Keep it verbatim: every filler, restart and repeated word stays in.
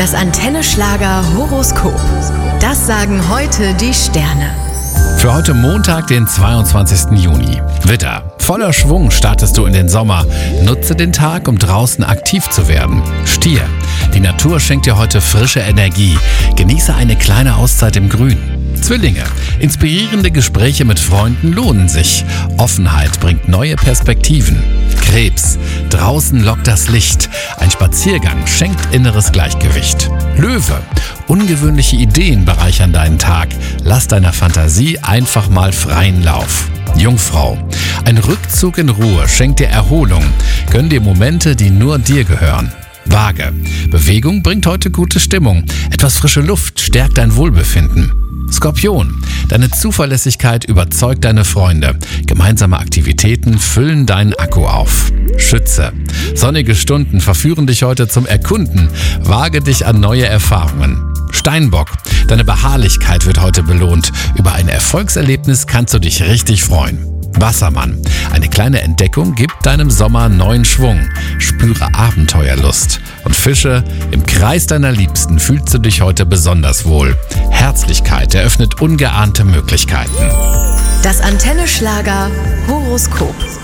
Das Antenne Schlager Horoskop. Das sagen heute die Sterne. Für heute Montag, den zweiundzwanzigsten Juni. Widder, voller Schwung startest du in den Sommer. Nutze den Tag, um draußen aktiv zu werden. Stier, die Natur schenkt dir heute frische Energie. Genieße eine kleine Auszeit im Grün. Zwillinge, inspirierende Gespräche mit Freunden lohnen sich. Offenheit bringt neue Perspektiven. Krebs, draußen lockt das Licht. Ein Spaziergang schenkt inneres Gleichgewicht. Löwe, ungewöhnliche Ideen bereichern deinen Tag. Lass deiner Fantasie einfach mal freien Lauf. Jungfrau, ein Rückzug in Ruhe schenkt dir Erholung. Gönn dir Momente, die nur dir gehören. Waage, Bewegung bringt heute gute Stimmung. Etwas frische Luft stärkt dein Wohlbefinden. Skorpion, deine Zuverlässigkeit überzeugt deine Freunde. Gemeinsame Aktivitäten füllen deinen Akku auf. Schütze, sonnige Stunden verführen dich heute zum Erkunden. Wage dich an neue Erfahrungen. Steinbock, deine Beharrlichkeit wird heute belohnt. Über ein Erfolgserlebnis kannst du dich richtig freuen. Wassermann, eine kleine Entdeckung gibt deinem Sommer neuen Schwung. Spüre Abenteuerlust. Und Fische, im Kreis deiner Liebsten fühlst du dich heute besonders wohl. Herzlichkeit eröffnet ungeahnte Möglichkeiten. Das Antenne Schlager Horoskop.